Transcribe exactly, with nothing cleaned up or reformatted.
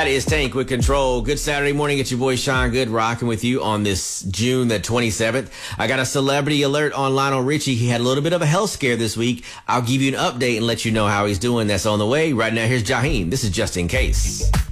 That is Tank with Control. Good Saturday morning. It's your boy Sean Good rocking with you on this June the twenty-seventh. I got a celebrity alert on Lionel Richie. He had a little bit of a health scare this week. I'll give you an update and let you know how he's doing. That's on the way. Right now, here's Jaheim. This is Just In Case.